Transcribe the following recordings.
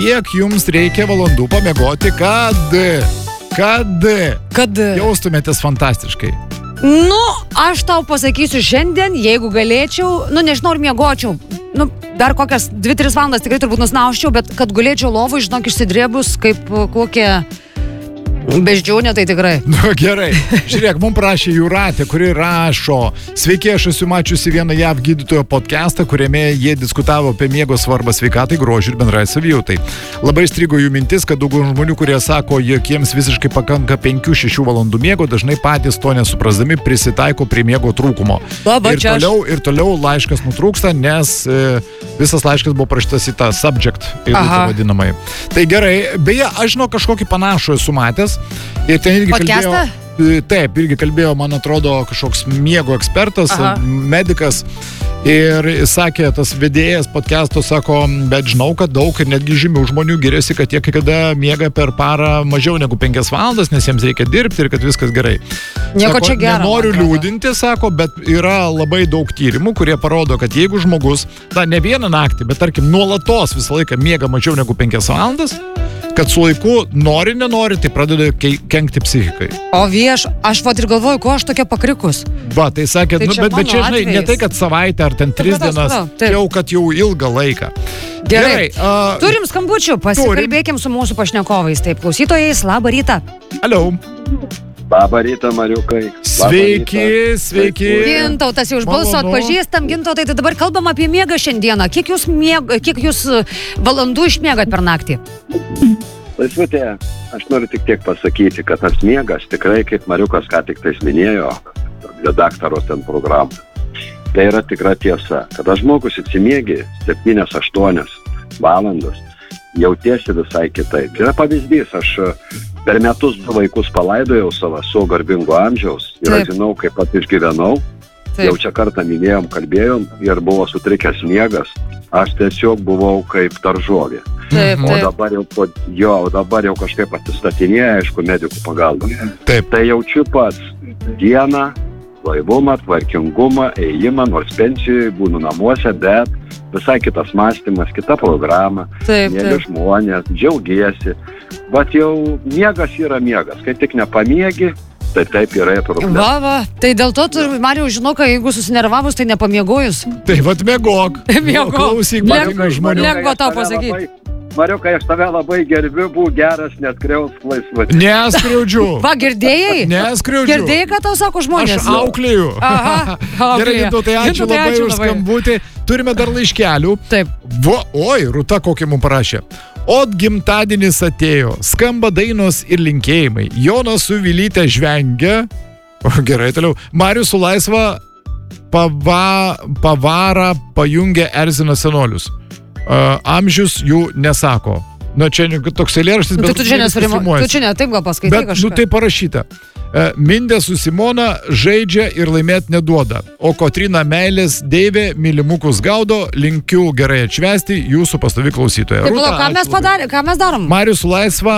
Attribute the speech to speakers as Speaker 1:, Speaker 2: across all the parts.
Speaker 1: kiek jums reikia valandų pamiegoti, kad jaustumėtės fantastiškai?
Speaker 2: Nu, aš tau pasakysiu šiandien, jeigu galėčiau, nežinau, ar miegočiau. Dar kokias 2-3 valandas tikrai turbūt nusnauščiau, bet kad gulėčiau lovui, žinok, išsidrėbus kaip kokie beždžionė, tai tikrai.
Speaker 1: Gerai. Žiūrėk, mums prašė Jūratė, kuri rašo: sveiki, aš esu mačiusi vieną JAV gydytojo podcastą, kuriame jie diskutavo apie miego svarbą sveikatai, grožį ir bendrai savijautai. Labai strigo jų mintis, kad daug žmonių, kurie sako, jog jiems visiškai pakanka 5-6 valandų miego, dažnai patys to nesuprasdami prisitaiko prie miego trūkumo. Ir toliau laiškas nutrūksta, nes visas laiškas buvo parašytas į tą subject eilutę vadinamai. Tai gerai, beje, aš žinau kažkokį panašų esu matęs. Ir ten irgi kalbėjo, man atrodo, kažkoks miego ekspertas, medikas. Ir sakė, tas vedėjas podcast'o sako, bet žinau, kad daug ir netgi žymių žmonių giriasi, kad jie kai kada miega per parą mažiau negu 5 valandas, nes jiems reikia dirbti ir kad viskas gerai.
Speaker 2: Nieko čia gero.
Speaker 1: Nenoriu liūdinti, sako, bet yra labai daug tyrimų, kurie parodo, kad jeigu žmogus, ne vieną naktį, bet tarkim, nuolatos visą laiką miega mažiau negu 5 valandas, kad su laiku nenori, tai pradeda kenkti psichikai.
Speaker 2: O aš ir galvoju, ko aš tokia pakrikus.
Speaker 1: Tai sakė, bet čia, žinai, ne tai, kad savaitę ar ten 3 dienas, kad jau ilgą laiką.
Speaker 2: Gerai. Turim skambučių, pasikalbėkim su mūsų pašnekovais. Taip, klausytojais, labą rytą.
Speaker 1: Alio.
Speaker 3: Labą rytą, Mariukai.
Speaker 1: Sveiki.
Speaker 2: Gintautas, jau iš balso atpažįstam. Gintautai, tai dabar kalbam apie miegą šiandieną. Kiek jūs valandų išmiegat per naktį?
Speaker 3: Laisvutė, aš noriu tik tiek pasakyti, kad tas miegas tikrai, kaip Mariukas ką tik tais minėjo, redaktaros ten programą, tai yra tikra tiesa. Kada žmogus atsimiegi 7-8 valandas, jautiesi visai kitaip. Yra pavyzdys, aš per metus 2 vaikus palaidojau savo garbingo amžiaus ir aš žinau, kaip pat išgyvenau. Jau čia kartą minėjom, kalbėjom ir buvo sutrikęs miegas. Aš tiesiog buvau kaip daržovė. O dabar jau kažkaip atsistatinėja, aišku, medikų pagalba. Tai jaučiu pats dieną, blaivumą, tvarkingumą, ėjimą, nors pensijoje būnu namuose, bet visai kitas mąstymas, kita programa, mėly žmonės, džiaugiesi. Bet jau miegas yra miegas, kai tik nepamiegi, tai taip yra problema.
Speaker 2: Tai dėl to tu, Marijau, žinau, kad jeigu susinervavus, tai nepamiegojus.
Speaker 1: Tai miegok. Klausyk, žmonių.
Speaker 2: Lengva tau pasakyti.
Speaker 3: Mariukai, aš tave labai gerbiu, būk geras, neskriausk Laisvutė.
Speaker 1: Neskriaudžiu.
Speaker 2: Girdėjai?
Speaker 1: Neskriaudžiu.
Speaker 2: Girdėjai, ką tau sako žmonės?
Speaker 1: Aš auklėju. Gerai, Gintautai, ačiū labai už skambutį. Turime dar laiškelių.
Speaker 2: Taip.
Speaker 1: Rūta kokį mums parašė. Gimtadienis atėjo, skamba dainos ir linkėjimai. Jonas su Vilyte žvengia. Gerai, toliau. Marius su Laisva pavarą pajungia, erzina senolius. Amžius jų nesako. Čia toks eilėraštis, bet
Speaker 2: tu čia taip gal paskaitai kažką.
Speaker 1: Bet tai parašyta. Mindė su Simona žaidžia ir laimėt neduoda. O Kotryna meilės deivė mylimukus gaudo, linkiu gerai atšvęsti jūsų pastovi klausytoja.
Speaker 2: Taip, ką mes darom?
Speaker 1: Marius su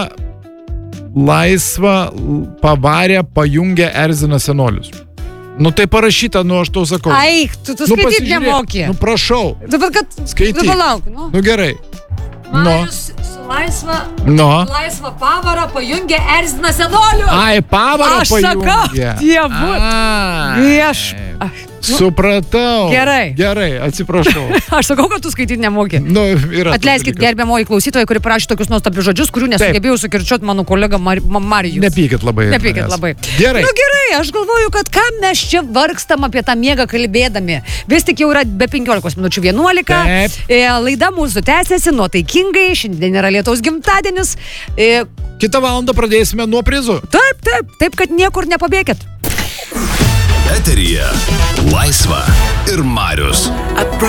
Speaker 1: Laisva pavarė pajungia, erzina senolius. Tai parašyta, aš tau sakau.
Speaker 2: Tu skaityt nemoki.
Speaker 1: Prašau. Skaityk.
Speaker 2: Palauk.
Speaker 1: Gerai.
Speaker 2: Marius su Laisva pavarą pajungia, erzina senolių.
Speaker 1: Pavarą pajungia.
Speaker 2: Aš sakau,
Speaker 1: Supratau. Gerai, atsiprašau.
Speaker 2: Aš sakau, kad tu skaityti nemoki. Atleiskit, gerbiamoji klausytoja, kuri parašė tokius nuostabius žodžius, kurių nesugebėjau sukirčiuoti mano kolega Marijus.
Speaker 1: Nepykit labai.
Speaker 2: Gerai. Gerai, aš galvoju, kad ką mes čia vargstam apie tą miegą kalbėdami. Vis tik jau yra be 15 minučių 11. Laida mūsų tęsiasi nuotaikingai. Šiandien yra Lietaus gimtadienis.
Speaker 1: Kitą valandą pradėsime nuo prizų.
Speaker 2: Taip, kad niekur nepabėkit.
Speaker 4: Eteryje Laisva ir Marius.